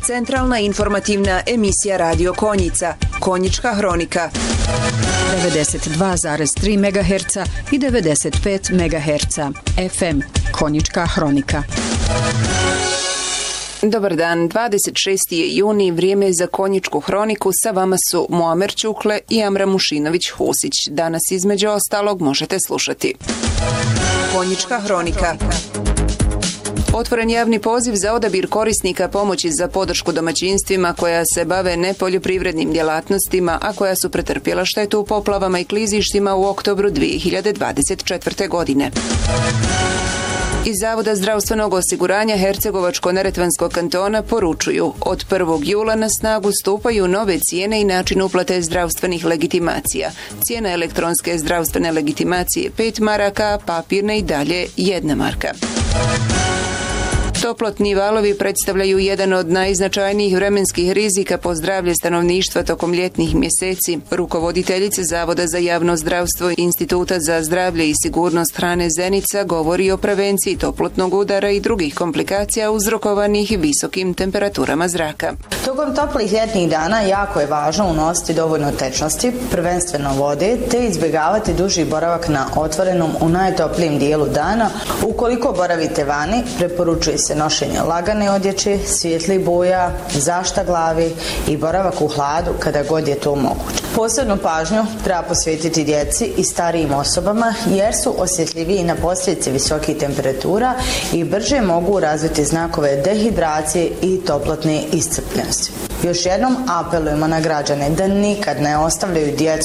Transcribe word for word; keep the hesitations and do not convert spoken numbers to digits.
Centralna informativna emisija Radio Konjica, Konjička hronika. devedeset dva zarez tri megaherca i devedeset pet megaherca. F M, Konjička hronika. Dobar dan, dvadeset šesti je juni, vrijeme je za Konjičku hroniku, sa vama su Muamer Ćukle i Amra Mušinović-Husić. Danas između ostalog možete slušati. Konjička hronika. Otvoren javni poziv za odabir korisnika pomoći za podršku domaćinstvima koja se bave nepoljoprivrednim djelatnostima, a koja su pretrpjela štetu u poplavama i klizištima u oktobru dvije hiljade dvadeset četvrte. godine. Iz Zavoda zdravstvenog osiguranja Hercegovačko-neretvanskog kantona poručuju, od prvog jula na snagu stupaju nove cijene i način uplate zdravstvenih legitimacija. Cijena elektronske zdravstvene legitimacije pet maraka, a papirne i dalje jedna marka. Toplotni valovi predstavljaju jedan od najznačajnijih vremenskih rizika po zdravlje stanovništva tokom ljetnih mjeseci. Rukovoditeljica Zavoda za javno zdravstvo Instituta za zdravlje i sigurnost hrane Zenica govori o prevenciji toplotnog udara i drugih komplikacija uzrokovanih visokim temperaturama zraka. Tokom toplih ljetnih dana jako je važno unositi dovoljno tečnosti, prvenstveno vode, te izbjegavati duži boravak na otvorenom u najtoplijem dijelu dana. Ukoliko boravite vani, preporučuje se nošenje lagane odjeće, svijetlih boja, zaštita glavi i boravak u hladu kada god je to moguće. Posebnu pažnju treba posvetiti djeci i starijim osobama jer su osjetljiviji na posljedice visokih temperatura i brže mogu razviti znakove dehidracije i toplotne iscrpljenosti. Još jednom apelujemo na građane da nikad ne ostavljaju djecu